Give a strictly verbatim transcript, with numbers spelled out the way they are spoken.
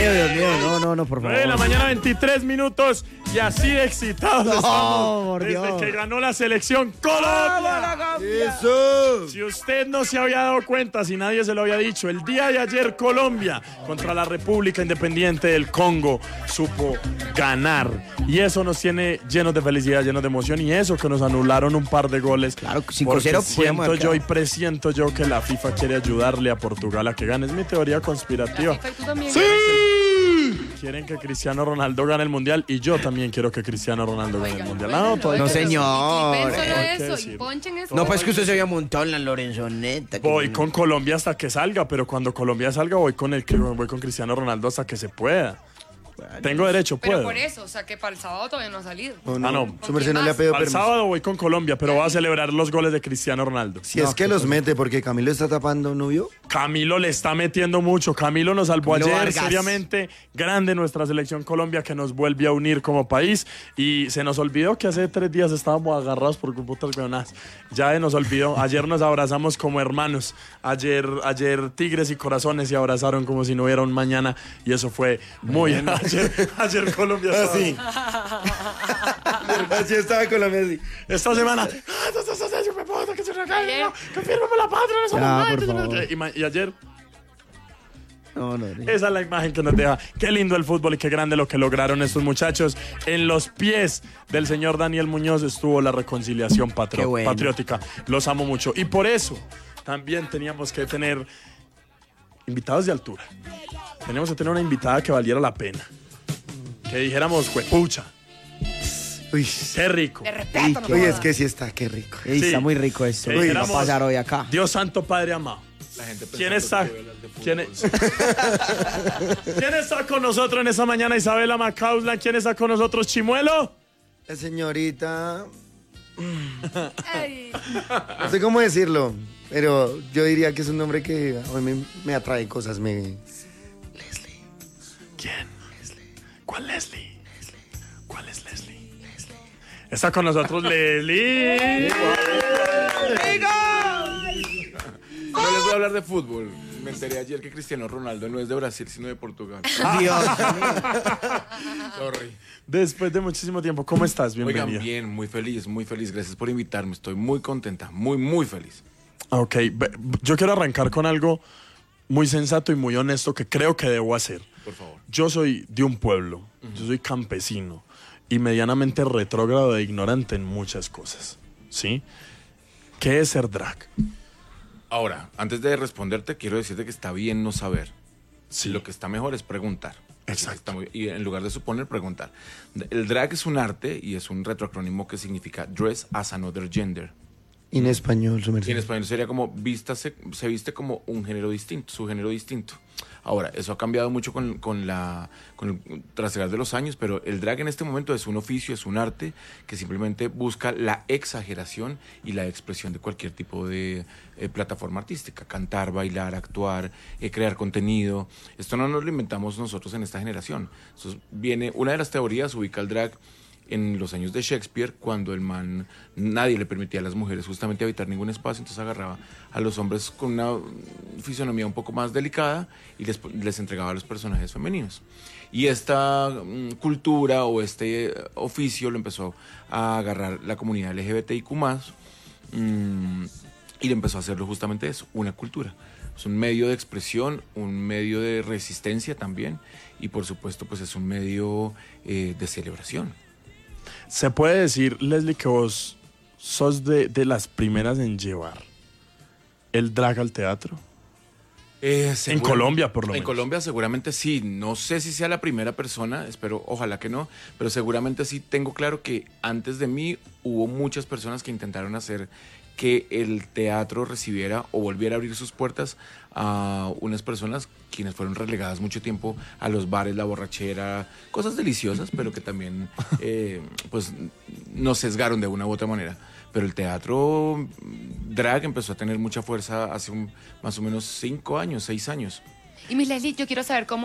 mío, Dios mío, no, no, no, por favor. nueve de la mañana, veintitrés minutos, y así de excitados No, estamos por desde Dios. que ganó la selección Colombia. ¡Eso! Si usted no se había dado cuenta, si nadie se lo había dicho, el día de ayer Colombia contra la República Independiente del Congo supo ganar. Y eso nos tiene llenos de felicidad, llenos de emoción, y eso que nos anularon un par de goles. Claro, cinco porque cero siento podíamos yo y marcar. presiento yo que la FIFA quiere ayudarle a Portugal a que gane. Es mi teoría conspirativa. ¿Y tú también? ¡Sí! Quieren que Cristiano Ronaldo gane el Mundial y yo también quiero que Cristiano Ronaldo gane el Mundial. Ah, no, todavía No, queda- señor. Y ven solo Hay que eso, y decirlo. ponchen eso. No, pues que usted se había montado en la Lorenzoneta. que- Voy con Colombia hasta que salga, pero cuando Colombia salga voy con el voy con Cristiano Ronaldo hasta que se pueda. Tengo derecho, Pero puedo. por eso, o sea que para el sábado todavía no ha salido. No, Ah, no. Su merced no le ha pedido Al permiso. sábado voy con Colombia, pero voy a celebrar los goles de Cristiano Ronaldo. Si es que los mete, porque Camilo está tapando, ¿no vio? Camilo le está metiendo mucho. Camilo nos salvó Camilo ayer Vargas. seriamente. Grande nuestra selección Colombia que nos vuelve a unir como país. Y se nos olvidó que hace tres días estábamos agarrados por putas weonas. Ya se nos olvidó. Ayer nos abrazamos como hermanos. Ayer, ayer tigres y corazones se abrazaron como si no hubiera un mañana. Y eso fue muy... ayer, ayer Colombia estaba... Así. Así estaba Colombia así. Esta semana... Confírmame la patria. no somos Ya, nadie, por que no sé favor. qué. Y ma- Y ayer... No, no, no. Esa es la imagen que nos deja. Qué lindo el fútbol y qué grande lo que lograron estos muchachos. En los pies del señor Daniel Muñoz estuvo la reconciliación patro- Qué bueno. patriótica. Los amo mucho. Y por eso también teníamos que tener invitados de altura. Teníamos que tener una invitada que valiera la pena. Que dijéramos, juepucha, Uy, qué rico. De respeto, no uy, jodas. es que sí está, qué rico. Ey, Sí. está muy rico esto. Que Uy, va a dijéramos, pasar hoy acá. Dios santo, Padre amado. ¿Quién está? ¿Quién, es- ¿Quién está con nosotros en esa mañana? Isabela Macauslan. ¿Quién está con nosotros? Chimuelo. La señorita, Ay, no sé cómo decirlo, pero yo diría que es un nombre que a mí me, me atrae cosas, me... ¿Quién? ¿Cuál Leslie? ¿Cuál es Leslie? Está con nosotros Leslie. No les voy a hablar de fútbol. Me enteré ayer que Cristiano Ronaldo no es de Brasil, sino de Portugal. Dios. Sorry. Después de muchísimo tiempo, ¿cómo estás? Bienvenida. Oigan, bien, muy feliz, muy feliz. Gracias por invitarme. Estoy muy contenta, muy, muy feliz. Ok, ve- yo quiero arrancar con algo muy sensato y muy honesto que creo que debo hacer. Por favor. Yo soy de un pueblo, yo soy campesino y medianamente retrógrado e ignorante en muchas cosas, ¿sí? ¿Qué es ser drag? Ahora, antes de responderte, quiero decirte que está bien no saber. Sí. Lo que está mejor es preguntar. Exacto. Está muy- y en lugar de suponer, preguntar. El drag es un arte y es un retroacrónimo que significa dress as another gender. Y en español, su Y en merced. español sería como vístase, se viste como un género distinto, su género distinto. Ahora, eso ha cambiado mucho con, con la con el trasegar de los años, pero el drag en este momento es un oficio, es un arte que simplemente busca la exageración y la expresión de cualquier tipo de eh, plataforma artística. Cantar, bailar, actuar, eh, crear contenido. Esto no nos lo inventamos nosotros en esta generación. Eso viene, una de las teorías ubica el drag en los años de Shakespeare, cuando el man, nadie le permitía a las mujeres justamente habitar ningún espacio, entonces agarraba a los hombres con una fisonomía un poco más delicada y les, les entregaba a los personajes femeninos. Y esta mm, cultura o este eh, oficio lo empezó a agarrar la comunidad L G B T I Q más, mm, y le empezó a hacerlo justamente eso, una cultura. Es un medio de expresión, un medio de resistencia también, y por supuesto pues es un medio eh, de celebración. ¿Se puede decir, Leslie, que vos sos de, de las primeras en llevar el drag al teatro? Eh, En segura- Colombia, por lo En menos. Colombia seguramente sí. No sé si sea la primera persona, espero, ojalá que no, pero seguramente sí tengo claro que antes de mí hubo muchas personas que intentaron hacer que el teatro recibiera o volviera a abrir sus puertas a unas personas quienes fueron relegadas mucho tiempo a los bares, la borrachera, cosas deliciosas, pero que también eh, pues nos sesgaron de una u otra manera. Pero el teatro drag empezó a tener mucha fuerza hace un, más o menos cinco años, seis años. y mi Leslie, yo quiero saber cómo